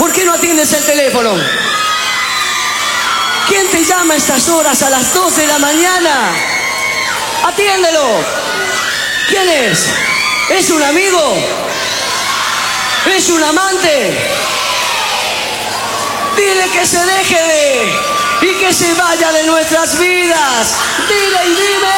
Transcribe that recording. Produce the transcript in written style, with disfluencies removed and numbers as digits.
¿por qué no atiendes el teléfono? ¿Quién te llama a estas horas, a las 2 de la mañana? ¡Atiéndelo! ¿Quién es? ¿Es un amigo? ¿Es un amante? Dile que se deje de... y que se vaya de nuestras vidas. Dile y dime.